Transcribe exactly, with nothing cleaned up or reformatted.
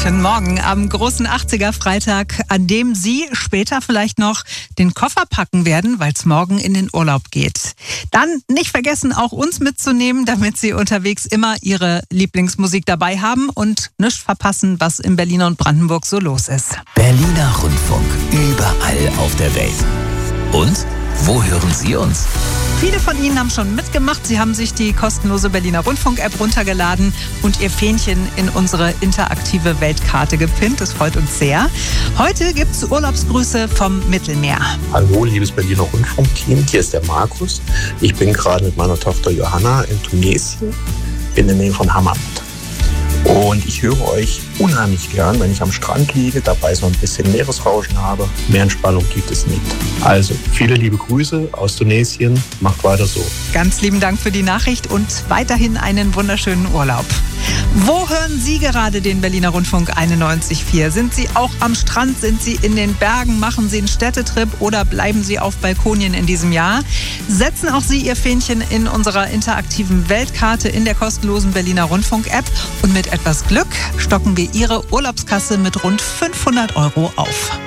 Guten Morgen am großen achtziger-Freitag, an dem Sie später vielleicht noch den Koffer packen werden, weil es morgen in den Urlaub geht. Dann nicht vergessen, auch uns mitzunehmen, damit Sie unterwegs immer Ihre Lieblingsmusik dabei haben und nichts verpassen, was in Berlin und Brandenburg so los ist. Berliner Rundfunk, überall auf der Welt. Und wo hören Sie uns? Viele von Ihnen haben schon mitgemacht. Sie haben sich die kostenlose Berliner Rundfunk-App runtergeladen und Ihr Fähnchen in unsere interaktive Weltkarte gepinnt. Das freut uns sehr. Heute gibt es Urlaubsgrüße vom Mittelmeer. Hallo, liebes Berliner Rundfunk-Team. Hier ist der Markus. Ich bin gerade mit meiner Tochter Johanna in Tunesien, in der Nähe von Hamad. Und ich höre euch unheimlich gern, wenn ich am Strand liege, dabei so ein bisschen Meeresrauschen habe. Mehr Entspannung gibt es nicht. Also, viele liebe Grüße aus Tunesien. Macht weiter so. Ganz lieben Dank für die Nachricht und weiterhin einen wunderschönen Urlaub. Wo hören Sie gerade den Berliner Rundfunk einundneunzig Komma vier? Sind Sie auch am Strand? Sind Sie in den Bergen? Machen Sie einen Städtetrip oder bleiben Sie auf Balkonien in diesem Jahr? Setzen auch Sie Ihr Fähnchen in unserer interaktiven Weltkarte in der kostenlosen Berliner Rundfunk-App und mit etwas Glück stocken wir Ihre Urlaubskasse mit rund fünfhundert Euro auf.